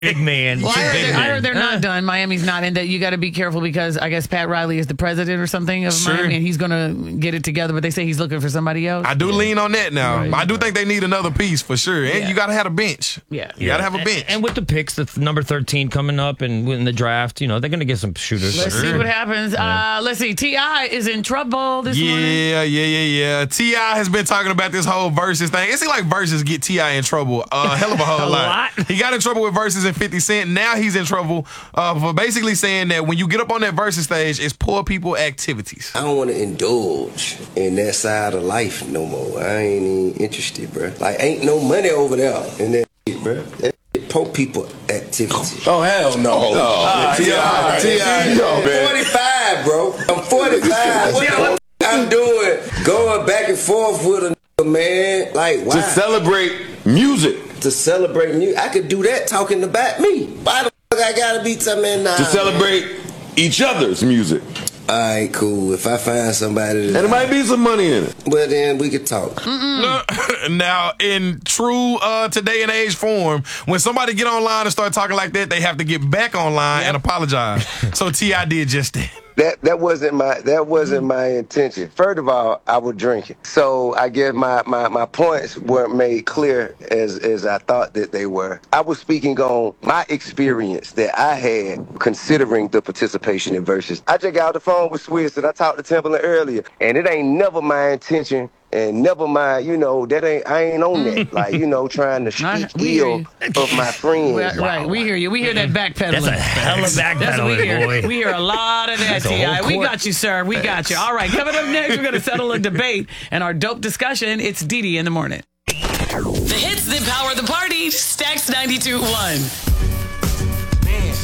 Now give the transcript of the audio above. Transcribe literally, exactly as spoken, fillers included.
big man. Well, I heard, Big they're, I man. heard they're not done. Miami's not in that. You got to be careful because I guess Pat Riley is the president or something of Sure. Miami, and he's going to get it together. But they say he's looking for somebody else. I do yeah. lean on that now. Right. I do think they need another piece for sure. And Yeah. you got to have a bench. Yeah. You got to have a bench. And, and with the picks, the th- number thirteen coming up and in the draft, you know, they're going to get some shooters. Let's see what happens. Uh, let's see. T I is in trouble this morning. Yeah, yeah, yeah, yeah. T I has been talking about this whole versus thing. It seems like versus get T I in trouble a uh, hell of a whole A lot. lot. He got in trouble with versus and fifty Cent. Now he's in trouble uh, for basically saying that when you get up on that versus stage, it's poor people activities. I don't want to indulge in that side of life no more. I ain't even interested, bro. Like, ain't no money over there in that shit, bro. That shit poor people activities. Oh, hell no. Uh, T I, T I, no, I'm man. forty-five, bro. I'm forty-five. What the I'm doing going back and forth with a nigga, man. Like, why? To celebrate music. To celebrate music. I could do that talking about me. Why the fuck I gotta be something nah. To celebrate each other's music. All right, cool. If I find somebody that And there might be some money in it. well, then we could talk. Now, in true uh, today and age form, when somebody get online and start talking like that, they have to get back online and apologize. So T I did just that. That that wasn't my that wasn't my intention. First of all, I was drinking, so I guess my, my, my points weren't made clear as as I thought that they were. I was speaking on my experience that I had considering the participation in verses. I just got off the phone with Swiss and I talked to Timberland earlier, and it ain't never my intention. And never mind, you know, that ain't I ain't on that. Like, you know, trying to speak we hear ill you. of my friends. Right, right. We hear you. We hear that backpedaling. That's a hell of That's what we backpedaling, hear. boy. We hear a lot of that, That's a T I. whole We court. got you, sir. We got you. All right, coming up next, we're going to settle a debate and our dope discussion. It's Dee Dee in the morning. The hits that power the party. Stacks ninety-two point one.